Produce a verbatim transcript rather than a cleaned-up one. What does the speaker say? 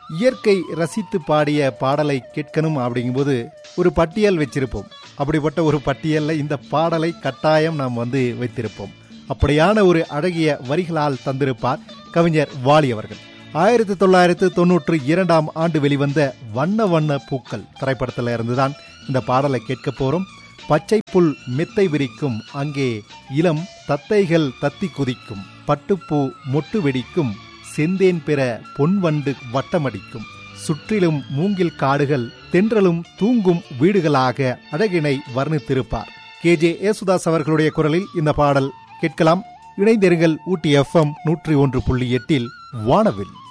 இயற்கை ரசித்து பாடிய பாடலை கேட்கணும் அப்படிங்கும்போது ஒரு பட்டியல் வச்சிருப்போம். அப்படிப்பட்ட ஒரு பட்டியலில் இந்த பாடலை கட்டாயம் நாம் வந்து வைத்திருப்போம். அப்படியான ஒரு அழகிய வரிகளால் தந்திருப்பார் கவிஞர் வாலி அவர்கள். ஆயிரத்தி தொள்ளாயிரத்து தொன்னூற்றி இரண்டாம் ஆண்டு வெளிவந்த வண்ண வண்ண பூக்கள் திரைப்படத்தில் இருந்துதான் இந்த பாடலை கேட்க போறோம். பச்சை புல் மெத்தை விரிக்கும், அங்கே இளம் தத்தைகள் தத்தி குதிக்கும், பட்டுப்பூ மொட்டு வெடிக்கும், செந்தேன் பெற பொன்வண்டு வட்டமடிக்கும், சுற்றிலும் மூங்கில் காடுகள், தென்றலும் தூங்கும் வீடுகளாக அழகினை வர்ணித்திருப்பார். கே ஜே யேசுதாஸ் அவர்களுடைய குரலில் இந்த பாடல் கேட்கலாம். இணைந்திருங்கள் ஊட்டி எஃப் எம் நூற்றி ஒன்று புள்ளி எட்டில் வானவில்.